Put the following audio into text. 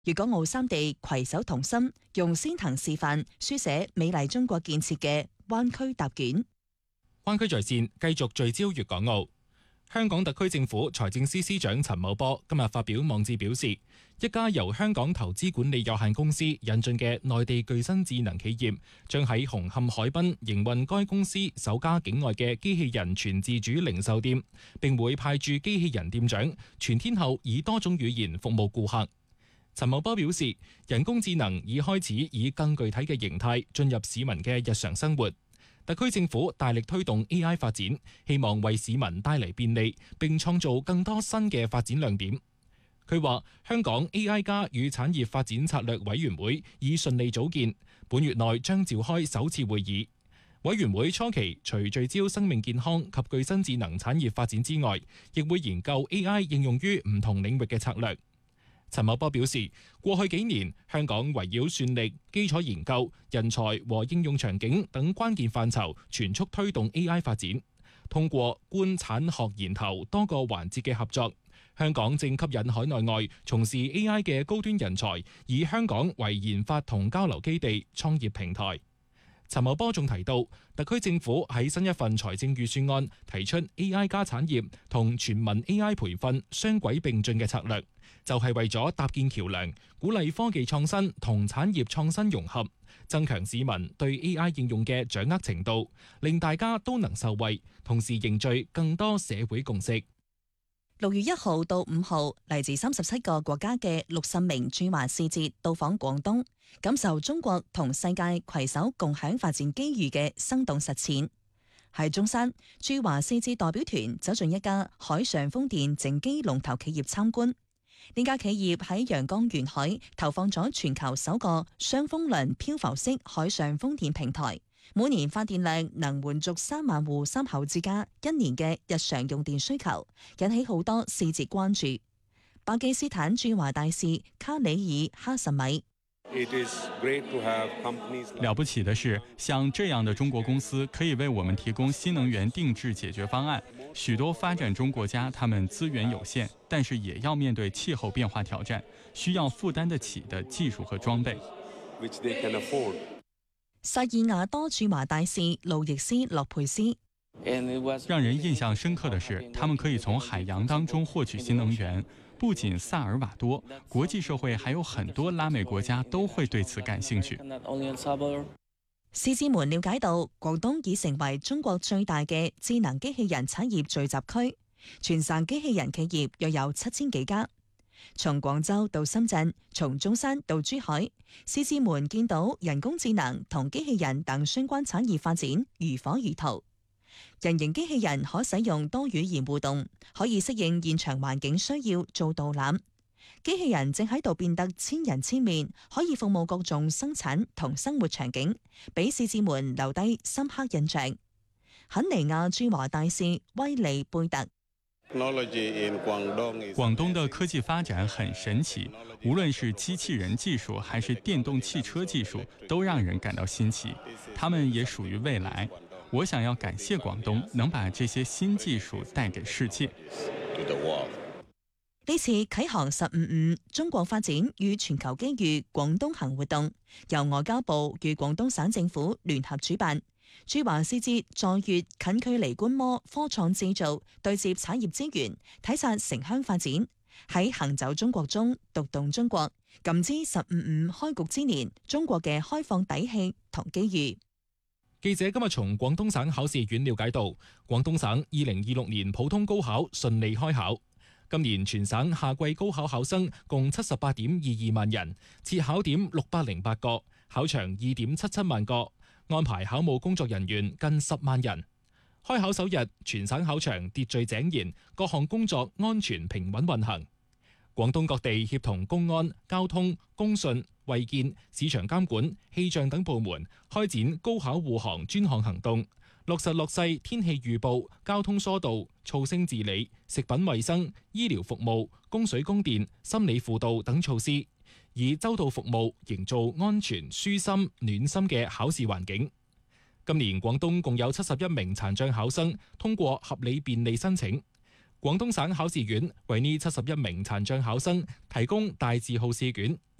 粵港澳三地攜手同心，用先行示範書寫美麗中國建設嘅灣區答卷。 灣區在線繼續聚焦粵港澳。香港特區政府財政司司長陳茂波今日發表網誌表示，一家由香港投資管理有限公司引進嘅內地具身智能企業，將喺紅磡海濱營運該公司首家境外嘅機器人全自主零售店，並會派駐機器人店長全天候以多種語言服務顧客。陳茂波表示，人工智能已開始以更具體嘅形態進入市民嘅日常生活。特區政府大力推動 AI 發展，希望為市民帶嚟便利，並創造更多新嘅發展亮點。佢話：香港 AI 加與產業發展策略委員會已順利組建，本月內將召開首次會議。委員會初期除聚焦生命健康及具身智能產業發展之外，亦會研究 AI 應用於唔同領域嘅策略。陳茂波表示，過去幾年香港圍繞算力、基礎研究、人才和應用場景等關鍵範疇全速推動 AI 發展。通過官產學研投多個環節嘅合作，香港正吸引海內外從事 AI 嘅高端人才，以香港為研發同交流基地、創業平台。陳茂波仲提到，特區政府喺新一份財政預算案提出 AI 加產業同全民 AI 培訓雙軌並進嘅策略，就係為咗搭建橋樑，鼓勵科技創新同產業創新融合，增強市民對 AI 應用嘅掌握程度，令大家都能受惠，同時凝聚更多社會共識。 6月1號到5號，嚟自37個國家嘅60名駐華使節到訪廣東，感受中國同世界攜手共享發展機遇嘅生動實踐。喺中山，駐華使節代表團走進一家海上風電整機龍頭企業參觀。呢家企業喺陽江沿海投放咗全球首個雙風輪漂浮式海上風電平台，每年發電量能滿足3萬戶三口之家1年嘅日常用電需求，引起好多使節關注。巴基斯坦駐華大使卡里爾哈什米。 了不起的是，像這樣的中國公司可以為我們提供新能源定制解決方案。許多發展中國家，他們資源有限，但是也要面對氣候變化挑戰，需要負擔得起的技術和裝備。 薩爾瓦多駐華大使路易斯洛佩斯。 讓人印象深刻的是，他們可以從海洋當中獲取新能源。不僅薩爾瓦多，國際社會還有很多拉美國家都會對此感興趣。 使節們了解到，廣東已成為中國最大嘅智能機器人產業聚集區，全省機器人企業約有7000幾家。從廣州到深圳，從中山到珠海，使節們見到人工智能同機器人等相關產業發展如火如荼。人形機器人可使用多語言互動，可以適應現場環境需要做導覽。機器人正喺度變得千人千面，可以服務各種生產同生活場景，俾使節們留低深刻印象。肯尼亞駐華大使威利貝特。 廣東的科技發展很神奇，無論是機器人技術還是電動汽車技術，都讓人感到新奇。他們也屬於未來。我想要感謝廣東能把這些新技術帶給世界。 呢次啟航15中國發展與全球機遇廣東行活動，由外交部與廣東省政府聯合主辦。駐華使節在粵近距離觀摩科創製造，對接產業資源，體察城鄉發展。喺行走中國中讀懂中國，感知15開局之年中國嘅開放底氣同機遇。 記者今日從廣東省考試院了解到，廣東省2026年普通高考順利開考。今年全省夏季高考考生共78.22萬人，設考點608個，考場2.77萬個，安排考務工作人員近10萬人。開考首日，全省考場秩序井然，各項工作安全平穩運行。廣東各地協同公安、交通、公信、衛健、市場監管、氣象等部門開展高考護航專項行動，落實落細天氣預報、交通疏導、噪聲治理、食品衛生、醫療服務、供水供電、心理輔導等措施，以周到服務營造安全、舒心、暖心嘅考試環境。今年廣東共有71名殘障考生通過合理便利申請。 廣東省考試院為呢71名殘障考生提供大字號試卷。